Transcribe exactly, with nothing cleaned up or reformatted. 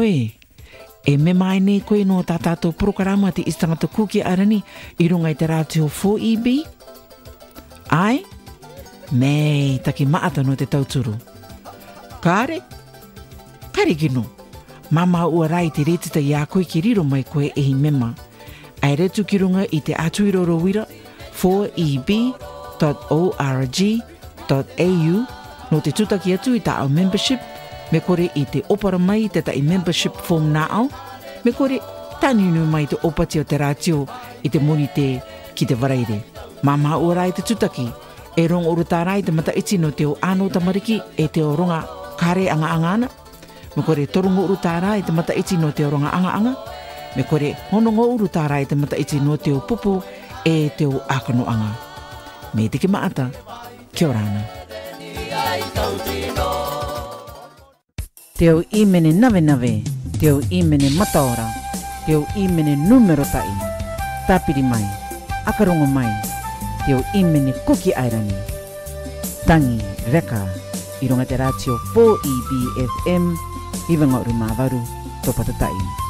Oe, e me mai nei koe no tātātou prokarama te istangata kuki arani i runga i te rātio four E B? Ai? Mei, taki maata no te tauturu. Kāre? Kare kino. Mama ua rai te retita i a koe ki riro mai koe e hi mema. Ai retu ki runga i te atuiroro wira four E B dot org dot A U no te tutaki atu i ta au membership me kore i te opara mai te ta i membership form nā au me kore taninu mai te opati o te rātio i te moni te ki te waraire. Mama ua rai te tutaki e rong uru tā rai te mata iti no te o āno tamariki e te o ronga kare anga anga ana me kore torungo uru tā rai te mata iti no te o ronga anga anga me kore honongo uru tā rai te mata iti no te o pupu e te o akano anga. Me te ki maata, kia orana. Te o imene nave nave, te o imene mataora, te o imene numero tai, tapiri mai, akarongo mai, te o imene kuki airani. Tangi, reka, i runga te rātio four E B F M, iwanga uri māwaru, topatatai.